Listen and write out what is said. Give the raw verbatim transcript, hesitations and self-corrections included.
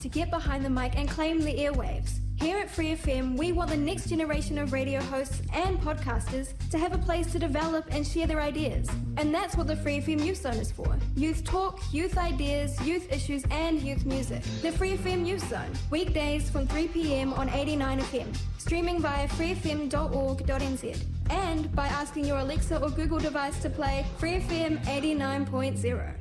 to get behind the mic and claim the airwaves. Here at Free F M, we want the next generation of radio hosts and podcasters to have a place to develop and share their ideas. And that's what the Free F M Youth Zone is for. Youth talk, youth ideas, youth issues, and youth music. The Free F M Youth Zone, weekdays from three p.m. on eighty-nine F M, streaming via free f m dot org dot n z, and by asking your Alexa or Google device to play Free F M eighty-nine point zero.